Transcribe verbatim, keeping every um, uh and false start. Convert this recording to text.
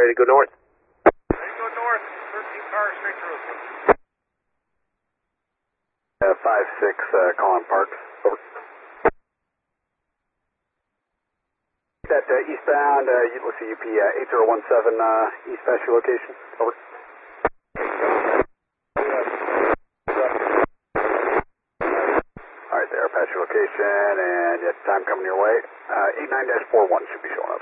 ready to go north. Ready to go north, thirteen cars straight through. Uh, five six, uh, Colin Parks. Over. That uh, eastbound, uh, you, let's see, U P uh, eight zero one seven, uh, east past your location. Over. Alright there, past your location, and yeah, time coming your way. Uh, eight nine dash four one should be showing up.